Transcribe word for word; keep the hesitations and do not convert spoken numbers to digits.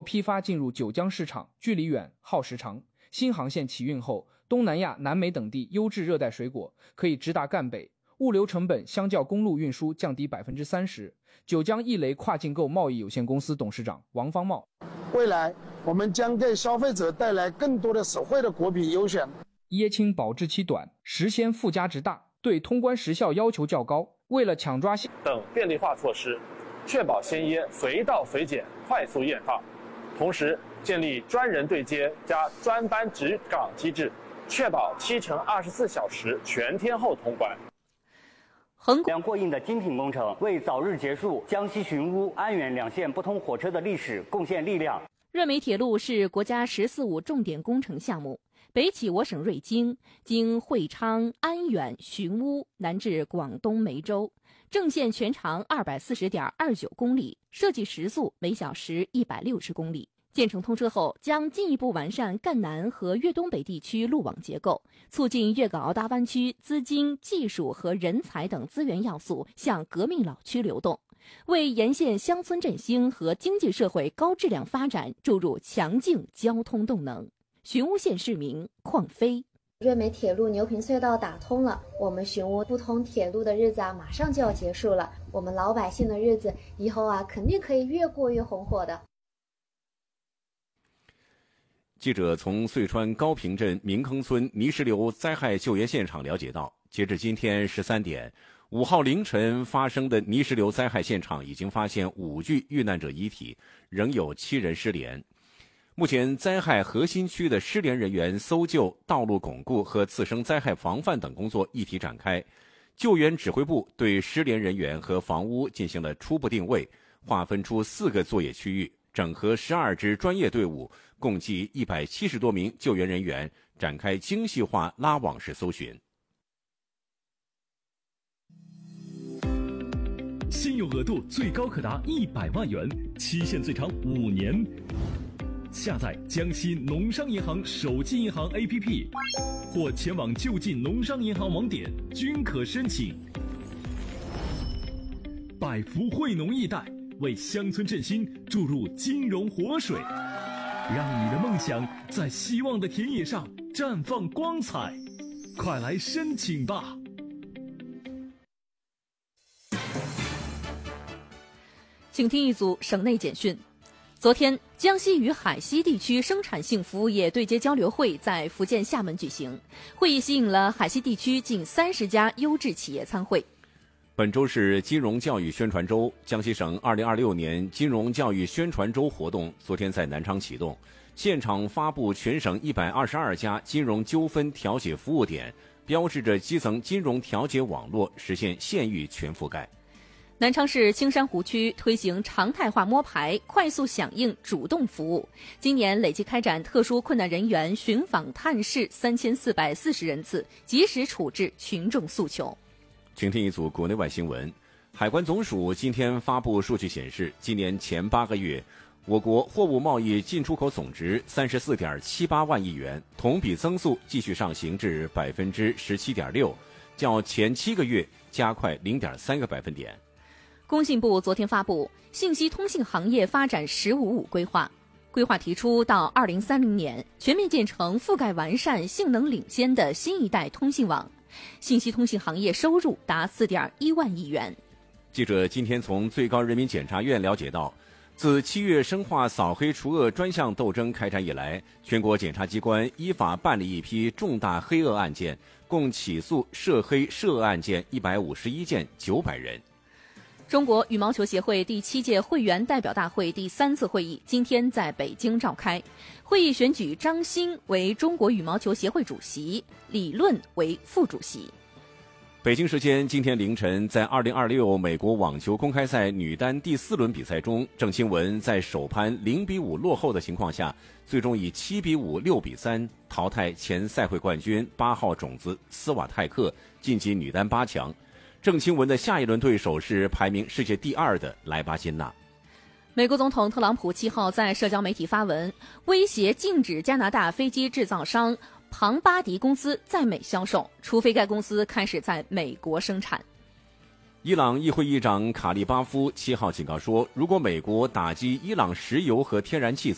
批发进入九江市场，距离远，耗时长。新航线启运后，东南亚、南美等地优质热带水果可以直达赣北，物流成本相较公路运输降低 百分之三十。 九江易雷跨境购贸易有限公司董事长王方茂： 未来我们将给消费者带来更多的实惠的果品优选。 椰青保质期短，时鲜附加值大，对通关时效要求较高。为了抢抓等便利化措施，确保鲜椰随到随检、快速验放，同时建立专人对接加专班值岗机制，确保七乘二十四小时全天候通关。 衡量过硬的精品工程，为早日结束江西寻乌、安远两线不通火车的历史贡献力量。 瑞美铁路是国家“十四五”重点工程项目，北起我省瑞金，经会昌、安远、寻乌，南至广东梅州，正线全长 二百四十点二九公里，设计时速每小时一百六十公里。建成通车后，将进一步完善赣南和粤东北地区路网结构，促进粤港澳大湾区资金、技术和人才等资源要素向革命老区流动，为沿线乡村振兴和经济社会高质量发展注入强劲交通动能。寻乌县市民邝飞： 瑞美铁路牛坪隧道打通了，我们寻乌不通铁路的日子啊，马上就要结束了。我们老百姓的日子以后啊，肯定可以越过越红火的。 记者从遂川高坪镇明坑村泥石流灾害救援现场了解到，截至今天十三点，五号凌晨发生的泥石流灾害现场已经发现五具遇难者遗体，仍有七人失联。目前，灾害核心区的失联人员搜救、道路巩固和次生灾害防范等工作一体展开。救援指挥部对失联人员和房屋进行了初步定位，划分出四个作业区域，整合十二支专业队伍，共计一百七十多名救援人员，展开精细化拉网式搜寻。 信用额度最高可达一百万元，期限最长五年。下载江西农商银行手机银行 A P P， 或前往就近农商银行网点均可申请。百福惠农易贷为乡村振兴注入金融活水，让你的梦想在希望的田野上绽放光彩。快来申请吧！ 请听一组省内简讯。昨天，江西与海西地区生产性服务业对接交流会在福建厦门举行，会议吸引了海西地区近三十家优质企业参会。 本周是金融教育宣传周，江西省二零二六年金融教育宣传周活动昨天在南昌启动，现场发布全省一百二十二家金融纠纷调解服务点，标志着基层金融调解网络实现县域全覆盖。 南昌市青山湖区推行常态化摸排、快速响应主动服务，今年累计开展特殊困难人员寻访探视三千四百四十人次，及时处置群众诉求。 请听一组国内外新闻。海关总署今天发布数据显示，今年前八个月，我国货物贸易进出口总值三十四点七八万亿元，同比增速继续上行至百分之十七点六，较前七个月加快零点三个百分点。 工信部昨天发布信息通信行业发展“十五五”规划，规划提出到二零三零年全面建成覆盖完善、性能领先的新一代通信网，信息通信行业收入达四点一万亿元。 记者今天从最高人民检察院了解到，自七月深化扫黑除恶专项斗争开展以来，全国检察机关依法办理一批重大黑恶案件，共起诉涉黑涉恶案件一百五十一件，九百人。 中国羽毛球协会第七届会员代表大会第三次会议今天在北京召开，会议选举张欣为中国羽毛球协会主席，李论为副主席。 北京时间今天凌晨，在二零二六美国网球公开赛女单第四轮比赛中，郑钦文在首盘零比五落后的情况下，最终以七比五、六比三淘汰前赛会冠军八号种子斯瓦泰克，晋级女单八强。郑钦文的下一轮对手是排名世界第二的莱巴金娜。 美国总统特朗普七号在社交媒体发文，威胁禁止加拿大飞机制造商庞巴迪公司在美销售，除非该公司开始在美国生产。 伊朗议会议长卡利巴夫七号警告说，如果美国打击伊朗石油和天然气